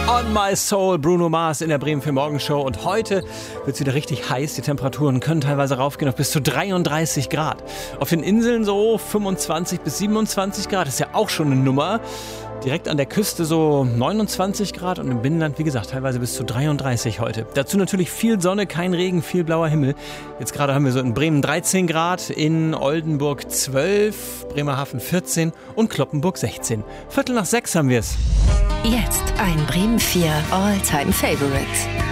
On My Soul, Bruno Mars in der Bremen 4 Morgenshow. Und heute wird es wieder richtig heiß. Die Temperaturen können teilweise raufgehen auf bis zu 33 Grad. Auf den Inseln so 25 bis 27 Grad. Das ist ja auch schon eine Nummer. Direkt an der Küste so 29 Grad und im Binnenland, wie gesagt, teilweise bis zu 33 heute. Dazu natürlich viel Sonne, kein Regen, viel blauer Himmel. Jetzt gerade haben wir so in Bremen 13 Grad, in Oldenburg 12, Bremerhaven 14 und Cloppenburg 16. 5:45 haben wir es. Jetzt ein Bremen 4 All-Time Favorite.